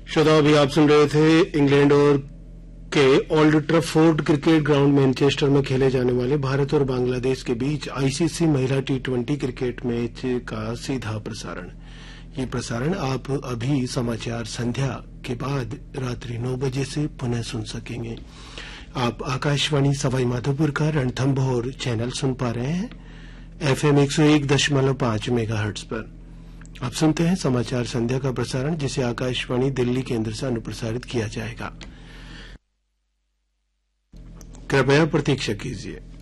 श्रोता, अभी आप सुन रहे थे इंग्लैंड और के ओल्ड ट्रफोर्ड क्रिकेट ग्राउंड मैनचेस्टर में खेले जाने वाले भारत और बांग्लादेश के बीच आईसीसी महिला टी20 क्रिकेट मैच का सीधा प्रसारण। ये प्रसारण आप अभी समाचार संध्या के बाद रात्रि 9 बजे से पुनः सुन सकेंगे। आप आकाशवाणी सवाई माधोपुर का रणथंभौर चैनल सुन पा रहे हैं FM 101.5 मेगाहर्ट्ज पर। आप सुनते हैं समाचार संध्या का प्रसारण, जिसे आकाशवाणी दिल्ली केंद्र से अनुप्रसारित किया जाएगा। कृपया प्रतीक्षा कीजिए।